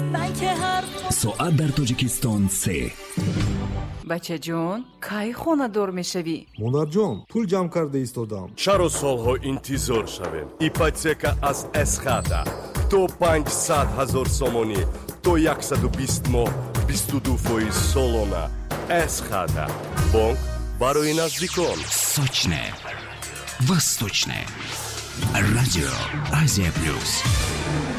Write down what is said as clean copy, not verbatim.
من که حرف ساعت در تاجیکستان 3. بچه جون کی خونه دور میشوی؟ مونар ҷон пул ҷамъ карда истодам. чаро солҳо интизор шавем? ипотека аз эсхата то 500 000 сомонӣ то 120 моҳ 22% солона. эсхата бонк барои наздикон. Сочне, восточне. Радио Азия Плюс.